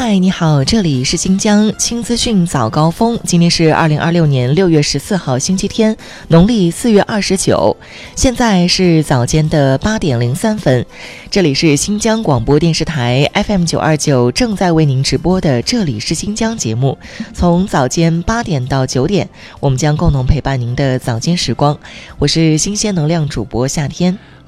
嗨，你好，这里是新疆轻资讯早高峰。今天是2026年6月14号星期天，农历4月29。现在是早间的8点03分，这里是新疆广播电视台 FM929正在为您直播的这里是新疆节目。从早间8点到9点，我们将共同陪伴您的早间时光。我是新鲜能量主播夏天。